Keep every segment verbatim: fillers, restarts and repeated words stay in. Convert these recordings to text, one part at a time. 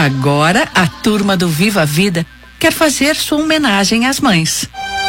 Agora, a turma do Viva a Vida quer fazer sua homenagem às mães.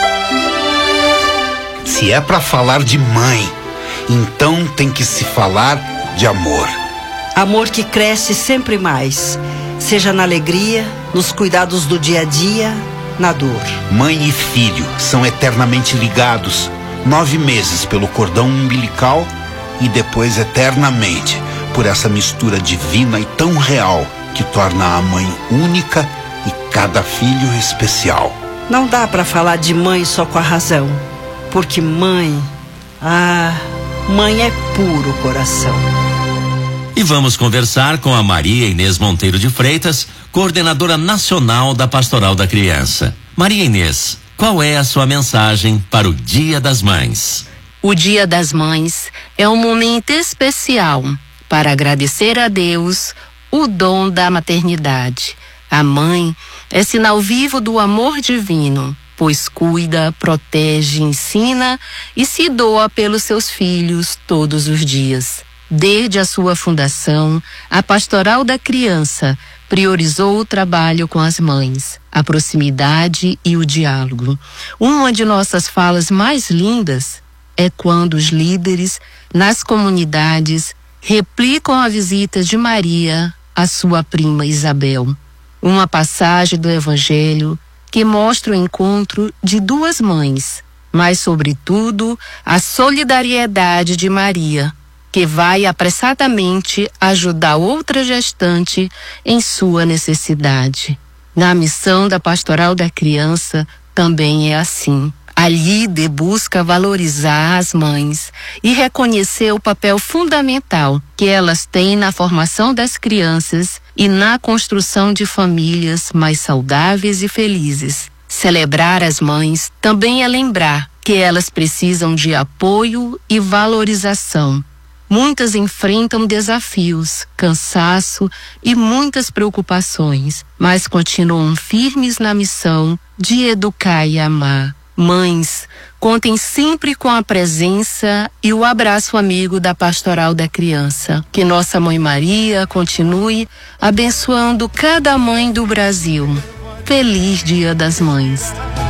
Se é para falar de mãe, então tem que se falar de amor. Amor que cresce sempre mais, seja na alegria, nos cuidados do dia a dia, na dor. Mãe e filho são eternamente ligados, nove meses pelo cordão umbilical e depois eternamente por essa mistura divina e tão real que torna a mãe única e cada filho especial. Não dá para falar de mãe só com a razão, porque mãe, ah, mãe é puro coração. E vamos conversar com a Maria Inês Monteiro de Freitas, coordenadora nacional da Pastoral da Criança. Maria Inês, qual é a sua mensagem para o Dia das Mães? O Dia das Mães é um momento especial para agradecer a Deus o dom da maternidade. A mãe é sinal vivo do amor divino, pois cuida, protege, ensina e se doa pelos seus filhos todos os dias. Desde a sua fundação, a Pastoral da Criança priorizou o trabalho com as mães, a proximidade e o diálogo. Uma de nossas falas mais lindas é quando os líderes nas comunidades replicam a visita de Maria à sua prima Isabel. Uma passagem do Evangelho que mostra o encontro de duas mães, mas, sobretudo, a solidariedade de Maria, que vai apressadamente ajudar outra gestante em sua necessidade. Na missão da Pastoral da Criança também é assim. A líder busca valorizar as mães e reconhecer o papel fundamental que elas têm na formação das crianças e na construção de famílias mais saudáveis e felizes. Celebrar as mães também é lembrar que elas precisam de apoio e valorização. Muitas enfrentam desafios, cansaço e muitas preocupações, mas continuam firmes na missão de educar e amar. Mães, contem sempre com a presença e o abraço amigo da Pastoral da Criança. Que Nossa Mãe Maria continue abençoando cada mãe do Brasil. Feliz Dia das Mães.